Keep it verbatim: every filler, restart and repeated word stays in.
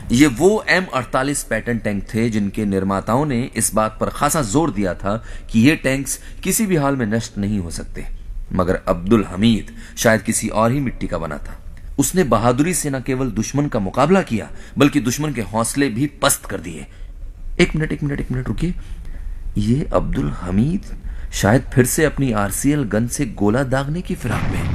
ये वो एम अड़तालीस पैटर्न टैंक थे जिनके निर्माताओं ने इस बात पर खासा जोर दिया था कि ये टैंक्स किसी भी हाल में नष्ट नहीं हो सकते। मगर अब्दुल हमीद शायद किसी और ही मिट्टी का बना था। उसने बहादुरी से न केवल दुश्मन का मुकाबला किया बल्कि दुश्मन के हौसले भी पस्त कर दिए। एक मिनट एक मिनट एक मिनट रुकिए, ये अब्दुल हमीद शायद फिर से अपनी आरसीएल गन से गोला दागने की फिराक में।